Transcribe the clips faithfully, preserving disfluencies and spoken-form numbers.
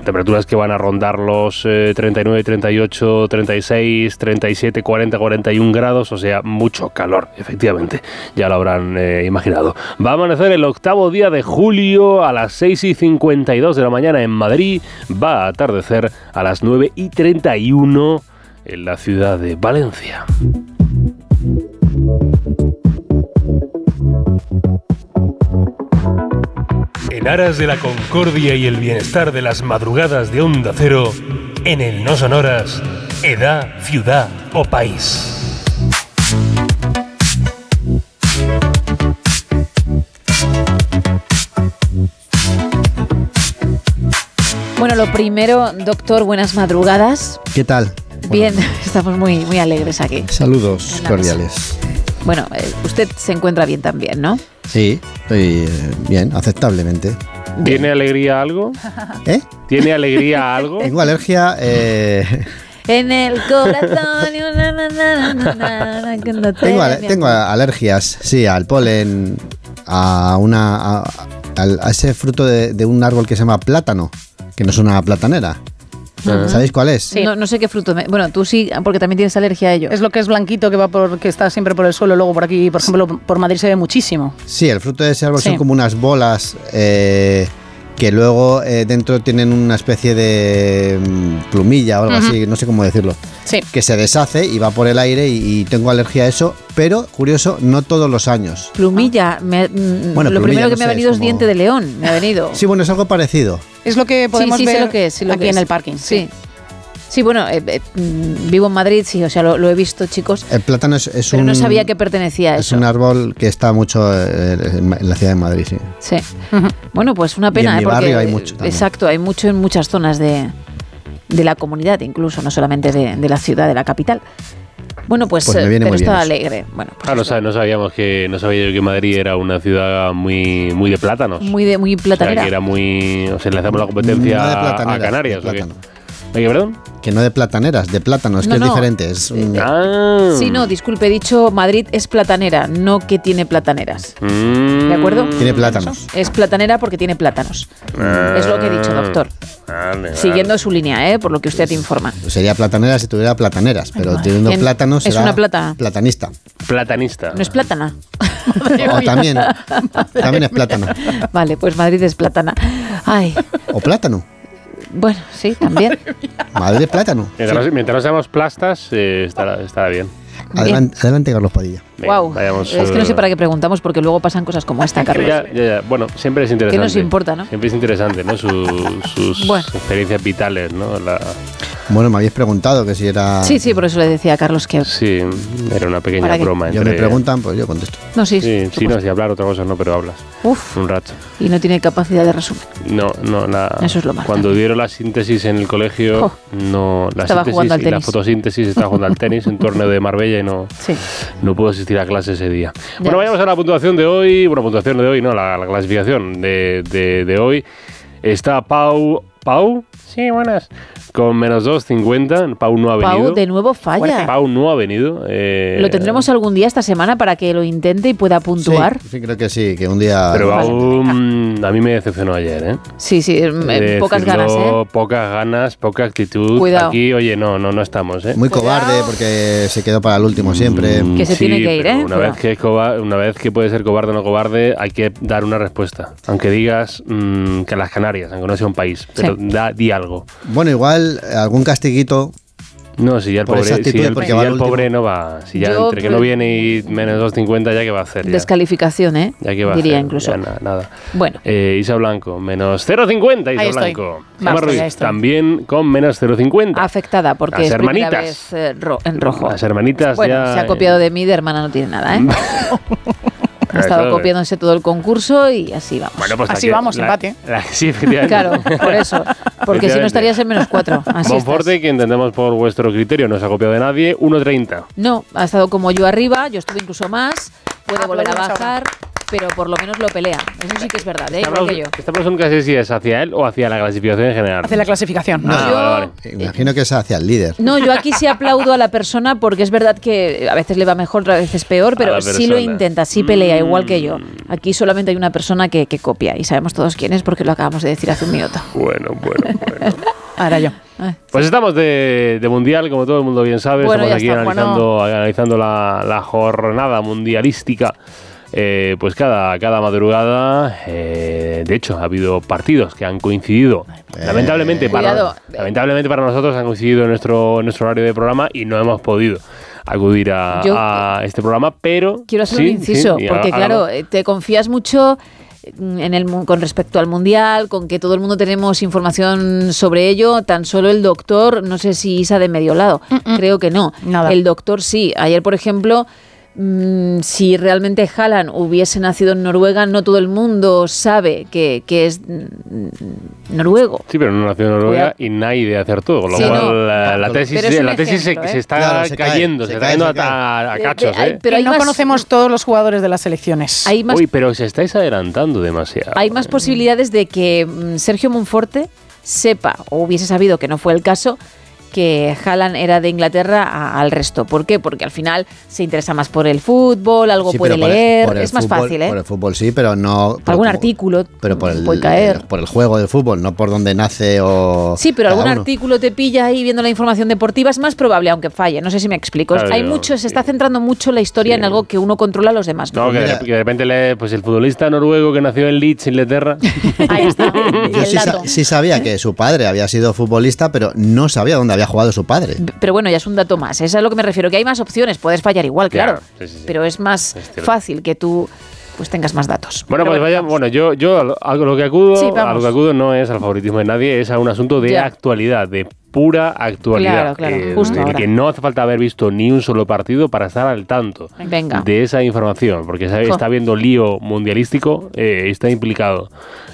temperaturas que van a rondar los eh, treinta y nueve, treinta y ocho, treinta y seis, treinta y siete, cuarenta, cuarenta y un grados, o sea, mucho calor, efectivamente, ya lo habrán eh, imaginado. Va a amanecer el octavo día de julio a las seis y cincuenta y dos de la mañana en Madrid, va a atardecer a las nueve y treinta y uno en la ciudad de Valencia. En aras de la concordia y el bienestar de las madrugadas de Onda Cero, en el No Sonoras, edad, ciudad o país. Bueno, lo primero, doctor, buenas madrugadas. ¿Qué tal? Bien, Bueno, estamos muy, muy alegres aquí. saludos cordiales. Bueno, eh, usted se encuentra bien también, ¿no? Sí, estoy eh, bien, aceptablemente. ¿Tiene alegría algo? ¿Eh? ¿Tiene alegría algo? Tengo alergia. Eh, En el corazón. y una, na, na, na, na, na, que no te tengo, ale- me tengo alergias, sí, al polen, a una a, a- a ese fruto de, de un árbol que se llama plátano, que no es una platanera. Ajá. ¿Sabéis cuál es? Sí. No, no sé qué fruto. Me, bueno, tú sí, porque también tienes alergia a ello. Es lo que es blanquito, que va por, que está siempre por el suelo. Luego por aquí, por ejemplo, por Madrid se ve muchísimo. Sí, el fruto de ese árbol Sí. son como unas bolas eh, que luego eh, dentro tienen una especie de mm, plumilla o algo Ujú. así, no sé cómo decirlo. Sí. Que se deshace y va por el aire y, y tengo alergia a eso, pero curioso, no todos los años. Plumilla. Me, mm, Bueno, lo plumilla, primero que no me ha sé, venido es es como- diente de león. Me ha venido. Sí, bueno, es algo parecido. Es lo que podemos sí, sí, ver sé lo que es, sí, lo aquí que en es. el parking. Sí. Sí, bueno, eh, eh, mm, vivo en Madrid, sí, o sea, lo, lo he visto, chicos. El plátano es, es Pero un... no sabía que pertenecía a Es eso. un árbol que está mucho eh, en en la ciudad de Madrid, sí. Sí. Ujú. Bueno, pues una Y pena. en mi ¿eh? Porque, barrio hay mucho también. Exacto, hay mucho en muchas zonas de, de la comunidad, incluso, no solamente de, de la ciudad, de la capital. Bueno, pues, Pues me eh, viene pero muy bien estaba eso. alegre. Bueno, pues Ah, no, eso. sab- no sabíamos que no sabía yo que Madrid era una ciudad muy muy de plátanos. Muy de muy O sea, platanera. que era muy, o sea, le hacemos la competencia No de a plataneras, Canarias, de ¿o qué? plátano. ¿Oye, perdón? Que no de plataneras, de plátano, es No, que no. es diferente. Es un- Ah. Sí, no, disculpe, he dicho Madrid es platanera, no que tiene plataneras. Mm. ¿De acuerdo? Tiene plátanos. Es platanera porque tiene plátanos. Ah. Es lo que he dicho, doctor. Vale, Siguiendo vale. su línea, ¿eh? Por lo que usted informa. Sería platanera si tuviera plataneras, pero madre. teniendo En- plátanos es será una plátana. platanista. Platanista. No es plátana. O también, también es plátano. Vale, pues Madrid es plátana. Ay, O plátano. bueno, sí, también. Madre plátano. Mientras, no- mientras no seamos plastas, eh, estará, estará bien. Adelante, adelante, Carlos Padilla. Venga, Wow. vayamos, Es que no sé eh, para qué preguntamos porque luego pasan cosas como esta, Carlos. Ya, ya, ya. Bueno, siempre es interesante. ¿Qué nos importa, no? Siempre es interesante, ¿no? Sus, sus Bueno. experiencias vitales, ¿no? La, Bueno, me habéis preguntado que si era... Sí, sí, por eso le decía a Carlos que... sí, era una pequeña ¿Para qué? broma. Yo entre, me preguntan, pues yo contesto. No, sí, Sí, por sí, no, supuesto. si hablar otra cosa no, pero hablas. Uf, Un rato. y no tiene capacidad de resumen. No, no, la, Eso es lo malo. Cuando dieron la síntesis en el colegio, Oh. no, la Estaba síntesis jugando al y la tenis. fotosíntesis estaba jugando al tenis en torneo de Marbella y no, Sí. no pudo asistir a clase ese día. Ya Bueno, ves. vayamos a la puntuación de hoy. Bueno, puntuación de hoy, no, la, la clasificación de, de, de hoy. Está Pau. ¿Pau? Sí, buenas. Con menos dos cincuenta. Pau no ha venido. Pau de nuevo falla. Pau no ha venido. eh, Lo tendremos algún día esta semana para que lo intente y pueda puntuar. Sí, sí, creo que sí, que un día... Pero Vale. Pau mm, a mí me decepcionó ayer, ¿eh? Sí, sí, mm, He de pocas decirlo, ganas, ¿eh? Pocas ganas, poca actitud. Cuidado. Aquí, oye, no, no, no estamos, ¿eh? Muy Cuidado. cobarde porque se quedó para el último siempre. Mm, Que se tiene que ir, pero ¿eh? Una Cuidado. vez que, es coba- una vez que puede ser cobarde o no cobarde, hay que dar una respuesta. Aunque digas mm, que las Canarias, aunque no sea un país, pero Sí. da, di algo. Bueno, igual algún castiguito. No, si ya el Por esa pobre, actitud, si ya el, porque si va ya al el último. pobre no va, si ya Yo, entre que no pues, viene y menos dos cincuenta, ya que va a hacer. Ya, Descalificación, ¿eh? ya que va Diría a hacer, incluso. ya na- nada. Bueno, Eh, Isa Blanco, menos cero cincuenta, Isa Ahí estoy. Blanco. Basta, Gemma Ruiz, ya estoy. también con menos cero cincuenta. afectada porque Las es primera hermanitas. vez eh, ro- en rojo. Las hermanitas Bueno, ya... se ha copiado de mí, de hermana no tiene nada, ¿eh? Ha estado Eso, copiándose todo el concurso y así vamos. Bueno, pues Así aquí- vamos, la- empate. la- sí, efectivamente. Claro, por eso. Porque si no estarías en menos cuatro. Así Monforte, estás. que entendemos por vuestro criterio, no se ha copiado de nadie, uno treinta. No, ha estado como yo arriba, yo estuve incluso más. Puede volver a Aplaudimos bajar. pero por lo menos lo pelea. Eso sí que es verdad, ¿eh? Igual que yo. Esta persona que sé si es hacia él o hacia la clasificación en general. Hacia la clasificación. No, Ah, yo, vale, vale. Me imagino que es hacia el líder. No, yo aquí sí aplaudo a la persona porque es verdad que a veces le va mejor, a veces peor, A pero la sí lo persona. intenta, sí pelea, Mm. igual que yo. Aquí solamente hay una persona que, que copia y sabemos todos quién es porque lo acabamos de decir hace un minuto. Bueno, bueno, bueno. Ahora yo. Ay. Pues estamos de, de mundial, como todo el mundo bien sabe. Bueno, estamos ya aquí está, analizando, analizando la, la jornada mundialística. Eh, pues cada, cada madrugada, eh, de hecho, ha habido partidos que han coincidido. Eh, lamentablemente, para, Cuidado. lamentablemente para nosotros han coincidido en nuestro, en nuestro horario de programa y no hemos podido acudir a, Yo a este programa, pero... Quiero hacer sí, un inciso, sí, y porque hágalo. claro, eh, te confías mucho en el mu- con respecto al mundial, con que todo el mundo tenemos información sobre ello, tan solo el doctor, no sé si Isa de medio lado, creo que no. Nada. El doctor sí. Ayer, por ejemplo, mm, si realmente Haaland hubiese nacido en Noruega, no todo el mundo sabe que, que es mm, noruego. Sí, pero no nació en Noruega Cuidado. y nadie de hacer todo, con lo Sí, cual no. la, la tesis, Pero es un la tesis se, ejemplo, se ¿eh? está Claro, se cae, cayendo, se se, cae, está se cayendo a, a Eh, cachos, eh, hay- ¿eh? pero y hay no más- conocemos todos los jugadores de las selecciones. Hay más Uy, pero se estáis adelantando demasiado. Hay más posibilidades de que mm, Sergio Monforte sepa o hubiese sabido, que no fue el caso, que Haaland era de Inglaterra a- al resto. ¿Por qué? Porque al final se interesa más por el fútbol, algo Sí, puede pero por el- leer, por el es más fútbol- fácil, ¿eh? Por el fútbol sí, pero no... pero Algún como- artículo Pero por el, puede caer. el- por el juego del fútbol, no por donde nace o... Sí, pero cada algún uno. artículo te pilla ahí viendo la información deportiva, es más probable, aunque falle. No sé si me explico. Claro, Hay yo- mucho, se sí. está centrando mucho la historia Sí. en algo que uno controla, los demás no. No, que de, Mira. que de repente lee, pues el futbolista noruego que nació en Leeds, Inglaterra. Ahí está. Yo el sí, dato. sa- sí sabía que su padre había sido futbolista, pero no sabía dónde había jugado su padre. Pero bueno, ya es un dato más. Es a lo que me refiero, que hay más opciones. Puedes fallar igual, claro. Claro, sí, sí, sí. Pero es más Es cierto. fácil que tú pues tengas más datos. Bueno, Pero pues vaya, vamos. bueno, yo, yo a lo- a lo que acudo, Sí, a vamos. lo que acudo no es al favoritismo de nadie, es a un asunto de Ya. actualidad, de pura actualidad. Claro, claro, eh, justo del ahora. que no hace falta haber visto ni un solo partido para estar al tanto Venga. de esa información, porque sabe- Jo. está habiendo lío mundialístico, eh, está implicado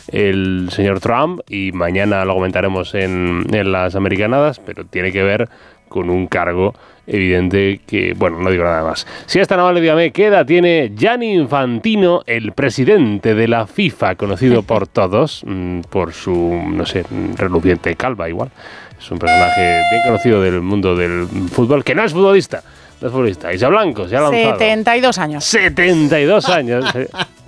el señor Trump y mañana lo comentaremos en, en las americanadas, pero tiene que ver con un cargo evidente que, bueno, no digo nada más. Si es tan amable, dígame, ¿qué edad tiene Gianni Infantino, el presidente de la FIFA, conocido por todos, mm, por su, no sé, reluciente calva igual? Es un personaje bien conocido del mundo del fútbol, que no es futbolista, no es futbolista. Isa Blanco se ha lanzado. setenta y dos años. setenta y dos años. eh.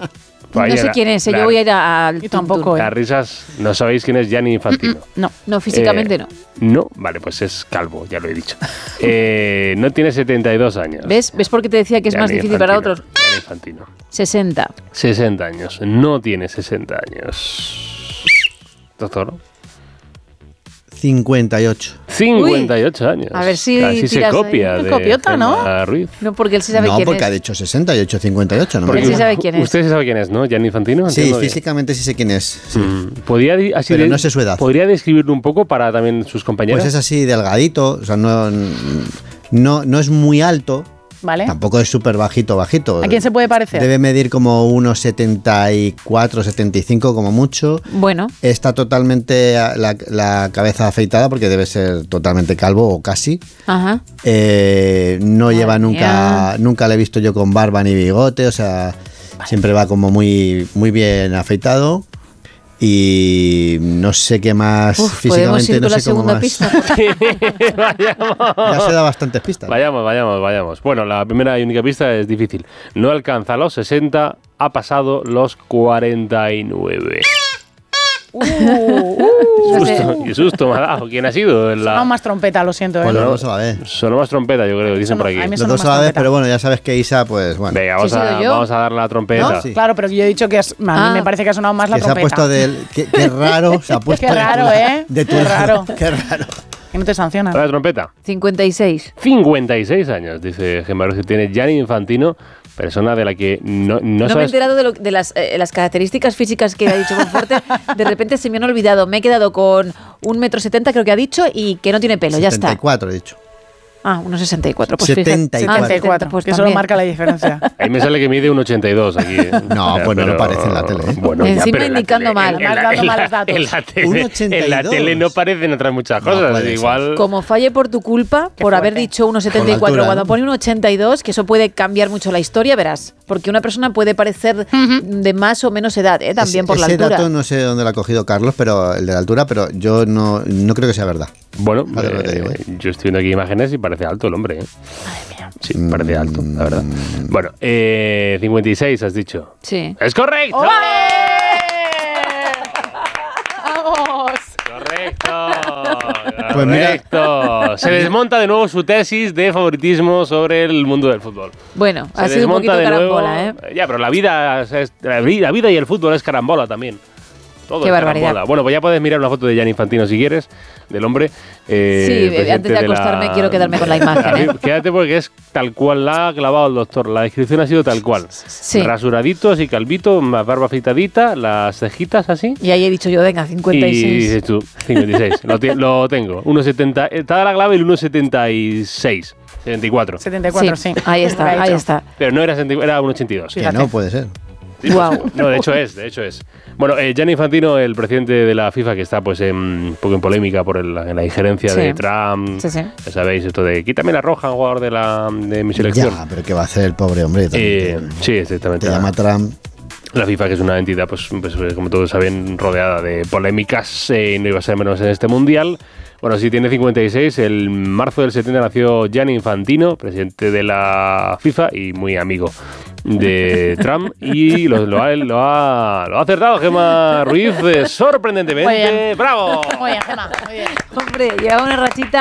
No Vaya, sé quién es, eh, la- yo voy a ir a- al Yo tampoco, tuntún. eh. Las risas, no sabéis quién es Gianni Infantino. No. No, físicamente Eh, no. No, vale, pues es calvo, ya lo he dicho. Eh, no tiene setenta y dos años. ¿Ves? ¿Ves por qué te decía que es más Gianni difícil para Infantino, otros? Gianni Infantino. sesenta. sesenta años. No tiene sesenta años. Doctor. cincuenta y ocho. cincuenta y ocho años. A ver si Casi se tiras ahí. copia Qué de copiota, ¿no? Gemma Ruiz. No, porque él sí sabe No, quién porque es. ha dicho sesenta y ocho, cincuenta y ocho. No me Porque él sí acuerdo. sabe quién es. Usted sí sabe quién es, ¿no? Gianni Infantino. Sí, Entiendo que- físicamente sí sé quién es. sí. Mm, ¿Podría, di- así Pero de- no sé su edad. ¿Podría describirlo un poco para también sus compañeros? Pues es así delgadito, o sea, no, no, no es muy alto, ¿Vale? tampoco es súper bajito, bajito. ¿A quién se puede parecer? Debe medir como unos setenta y cuatro, setenta y cinco como mucho. Bueno, Está totalmente a- la, la cabeza afeitada porque debe ser totalmente calvo o casi. ajá. Eh, no Madre lleva nunca, mía. nunca le he visto yo con barba ni bigote, o sea, siempre va como muy, muy bien afeitado. Y no sé qué más Uf, podemos físicamente, ir no con la sé cómo segunda más. pista. Vayamos. Ya se da bastantes pistas. Vayamos, vayamos, vayamos. Bueno, la primera y única pista es difícil. No alcanza los sesenta, ha pasado los cuarenta y nueve. Uh, uh. No sé. Susto, y susto me ha dado. ¿Quién ha sido? La... No más trompeta, lo siento. ¿eh? Pues Bueno, los dos a la vez. Sonó más trompeta, yo creo, dicen Sonó- por aquí. a mí me Los sonó dos más a la vez, trompeta. pero bueno, ya sabes que Isa, pues bueno, Venga, vamos, ¿Sí he a, sido yo? vamos a dar la trompeta. ¿No? Sí. Claro, pero yo he dicho que es- a mí Ah. me parece que ha sonado más la que se ha trompeta. puesto del. Qué, qué raro, se ha puesto Qué de tu raro, lado- ¿eh? De tu Qué lado. raro. Qué raro. Que no te sancionan. ¿La trompeta? cincuenta y seis. cincuenta y seis años, dice Gemma Ruiz, que tiene Gianni Infantino, persona de la que no, no, No, me he sabes... enterado de, lo- de las, eh, las características físicas que ha dicho Monforte. De repente se me han olvidado. Me he quedado con un metro setenta, creo que ha dicho, y que no tiene pelo. Ya setenta y está. cuatro, he dicho. Ah, uno sesenta y cuatro. Pues setenta y cuatro. setenta y cuatro, pues que eso lo también. marca la diferencia. Ahí me sale que mide un ochenta y dos aquí. ¿eh? No, O sea, pues no pero- lo parece en la tele, ¿eh? Bueno, ya, Encima pero en la indicando tele- mal. En, en Además, la, dando en la- malos datos. en la tele, un ochenta y dos. en la tele no parecen otras muchas No cosas. puede ser. Igual. Como falle por tu culpa, Qué por haber fuerte. dicho uno setenta y Con la cuatro altura, cuando ¿no? pone un ochenta y dos, que eso puede cambiar mucho la historia, verás. Porque una persona puede parecer de más o menos edad, ¿eh? También Ese- por la ese altura. dato no sé dónde lo ha cogido Carlos, pero el de la altura, pero yo no, no creo que sea verdad. Bueno, Vale, lo que te digo, eh, ¿eh? yo estoy viendo aquí imágenes y parece alto el hombre. ¿eh? Sí, parece alto, la verdad. Mm. Bueno, eh, cincuenta y seis has dicho. Sí. ¡Es correcto! ¡Vamos! Correcto. Pues mira- Correcto. Se desmonta de nuevo su tesis de favoritismo sobre el mundo del fútbol. Bueno, Se ha sido un desmonta poquito de carambola, ¿eh? nuevo. Ya, pero la vida, es- la vi- la vida y el fútbol es carambola también. Todo Qué es barbaridad. carambola. Bueno, pues ya puedes mirar una foto de Gianni Infantino si quieres, del hombre. eh, Sí, presidente antes de acostarme quiero quedarme con la imagen, ¿eh? Quédate porque es tal cual la ha clavado el doctor. La descripción ha sido tal cual. Sí. Rasuradito, así calvito, más barba afeitadita, las cejitas así. Y ahí he dicho yo, venga, cincuenta y Y seis. dices tú, cincuenta y seis. lo, ti- lo tengo. uno setenta. Está la clave el uno setenta y seis. setenta y cuatro. setenta y cuatro, sí. Ahí está, Lo ha ahí hecho. está. Pero no era, setenta y- era uno ochenta y dos. Que Fíjate. no puede ser. Sí, Guau. pues, no, de hecho es, de hecho es. Bueno, eh, Gianni Infantino, el presidente de la FIFA, que está pues en, un poco en polémica por el- la injerencia Sí. de Trump. Sí, sí. Ya sabéis, esto de quítame la roja, jugador de, la, de mi selección. Ya, pero ¿qué va a hacer el pobre hombre? Eh, Te- sí, exactamente. te llama Trump. La FIFA, que es una entidad, pues, pues, como todos saben, rodeada de polémicas, eh, no iba a ser menos en este mundial. Bueno, sí, tiene cincuenta y seis. El marzo del setenta nació Gianni Infantino, presidente de la FIFA y muy amigo de Trump. Y lo, lo ha, lo, ha, lo ha acertado Gemma Ruiz, eh, sorprendentemente. Muy bien. ¡Bravo! Muy bien, Gemma, muy bien. Hombre, lleva una rachita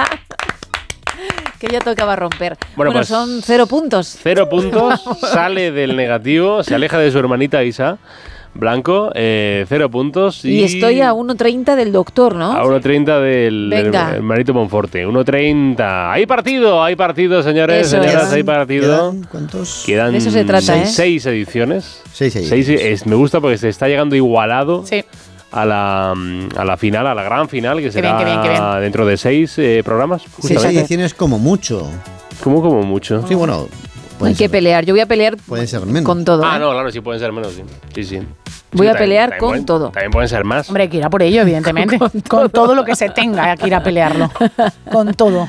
que ya tocaba romper. Bueno, Bueno, pues- son cero puntos. Cero puntos, sale del negativo, se aleja de su hermanita Isa Blanco, eh, cero puntos. Y, Y estoy a uno treinta del doctor, ¿no? A uno treinta del Venga. her- hermanito Monforte. uno treinta. Hay partido, hay partido, señores, Eso señoras, es. hay partido. ¿Quedan cuántos? Quedan De eso se trata, seis, ¿eh? seis ediciones. Seis, seis. Seis, es- me gusta porque se está llegando igualado Sí. a, la, mm, a la final, a la gran final, que será bien, qué bien, qué bien. dentro de seis eh, programas. Seis justamente. ediciones como mucho. Como, como mucho. Sí, bueno. Hay pueden que ser- pelear. Yo voy a pelear Pueden ser menos. con todo. Ah, ¿eh? no, claro, sí pueden ser menos, sí. Sí, sí. Voy Sí, a también- pelear también con pueden- todo. También pueden ser más. Hombre, hay que ir a por ello, evidentemente. Con, todo. lo que se tenga, hay que ir a pelearlo. Con todo.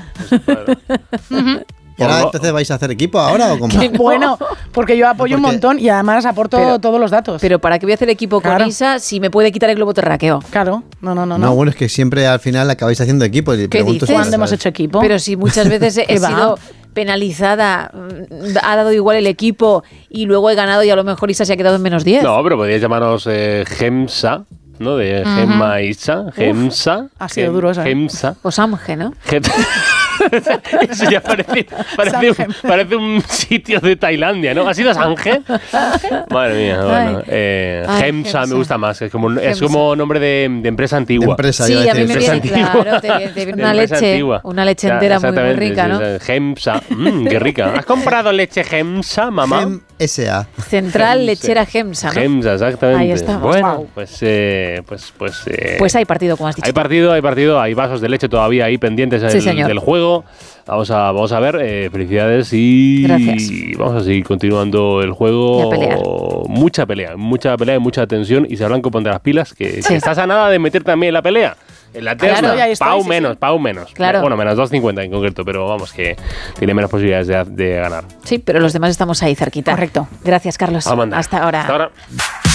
¿Y ahora Por lo- entonces vais a hacer equipo ahora o cómo? Que no. Bueno, porque yo apoyo un Porque- montón y además aporto Pero- todos los datos. Pero ¿para qué voy a hacer equipo con Claro. Isa si me puede quitar el globo terráqueo? Claro, no, no, no. No, no. bueno, es que siempre al final acabáis haciendo equipo. Y pregunto dices? si lo ¿Cuándo hemos sabes. hecho equipo? Pero si muchas veces he ¿Qué va? sido penalizada, mm, ha dado igual el equipo y luego he ganado y a lo mejor Isa se ha quedado en menos diez. No, pero podríais llamarnos eh, Gemsa, ¿no? De Gemma Isa. Gemsa. ha sido Gem- duro eso, ¿eh? Gemsa. O Samge, ¿no? Gem- Eso ya parece, parece, un, Samgem. parece un sitio de Tailandia, ¿no? ¿Ha sido Sange? Madre mía, bueno. Ay. Eh, Ay, Gemsa me Gemsa. gusta más, es como, es Gemsa. como nombre de, de empresa De antigua. empresa, Sí, iba a mí decir, me empresa viene, antigua. claro, te, te viene De una empresa leche, antigua. una leche Ya, entera muy, muy exactamente, rica, sí, ¿no? sí, Gemsa, mm, qué rica. ¿Has comprado leche Gemsa, mamá? Gem S A. Central Gemsa. Lechera Gemsa, ¿no? Gemsa, exactamente. Ahí estamos. Bueno, Guau. pues, eh, pues, pues, eh, Pues hay partido, como has dicho. hay partido, hay partido, hay vasos de leche todavía ahí pendientes Sí, del, señor. del juego. Vamos a, vamos a ver, eh, felicidades y Gracias. vamos a seguir continuando el juego. Y a pelear. Mucha pelea, mucha pelea y mucha tensión. Y se Blanco, ponte las pilas, que, Sí. que estás a nada de meter también en la pelea. En la terna, Claro, ya estoy, Pau sí, sí. menos, Pau menos. Claro. Bueno, menos dos cincuenta en concreto, pero vamos, que tiene menos posibilidades de, de ganar. Sí, pero los demás estamos ahí cerquita. Correcto. Gracias, Carlos. Vamos a mandar. Hasta ahora. Hasta ahora.